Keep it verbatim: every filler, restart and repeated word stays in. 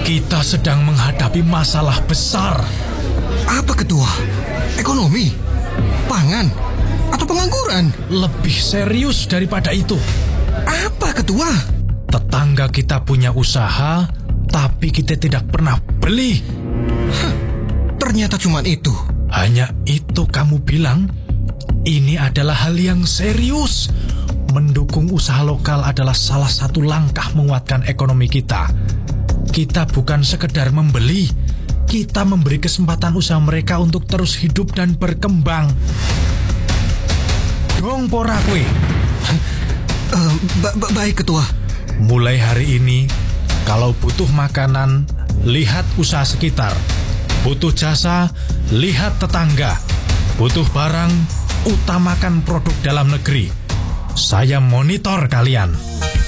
Kita sedang menghadapi masalah besar. Apa ketua? Ekonomi? Pangan? Atau pengangguran? Lebih serius daripada itu. Apa ketua? Tetangga kita punya usaha, tapi kita tidak pernah beli. Hah, ternyata cuma itu. Hanya itu kamu bilang? Ini adalah hal yang serius. Mendukung usaha lokal adalah salah satu langkah menguatkan ekonomi kita. Kita bukan sekedar membeli, kita memberi kesempatan usaha mereka untuk terus hidup dan berkembang. Dong pora kue. Uh, ba- ba- baik ketua. Mulai hari ini, kalau butuh makanan, lihat usaha sekitar. Butuh jasa, lihat tetangga. Butuh barang, utamakan produk dalam negeri. Saya monitor kalian.